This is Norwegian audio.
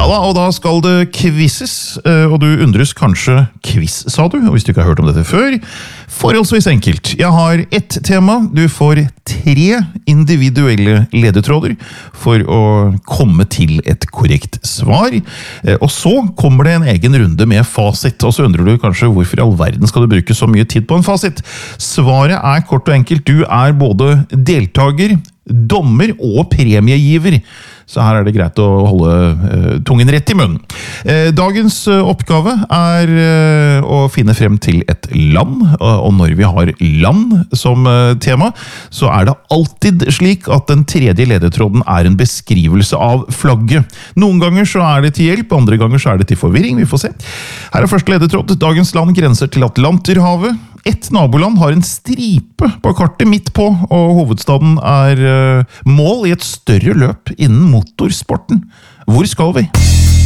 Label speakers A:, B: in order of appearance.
A: da, og da skal det quizzes, og du undres kanskje quiz, sa du, og hvis du ikke har hørt om dette før. Forholdsvis enkelt. Jeg har ett tema, du får 3 individuelle ledetråder for å komme til et korrekt svar. Og så kommer det en egen runde med fasit, og så undrer du kanskje hvorfor i all verden skal du bruke så mye tid på en fasit. Svaret er kort og enkelt, du er både deltager, dommer og premiegiver. Så her er det greit å holde tungen rett i munnen. Dagens oppgave er å finne frem til et land, og når vi har land som tema, så er det alltid slik at den tredje ledetråden er en beskrivelse av flagget. Noen ganger så er det til hjelp, andre ganger så er det til forvirring, vi får se. Her er første ledetråd. Dagens land grenser til Atlanterhavet. Et naboland har en stripe på kartet midt på, og hovedstaden er mål i et større løp innen motorsporten. Hvor skal vi?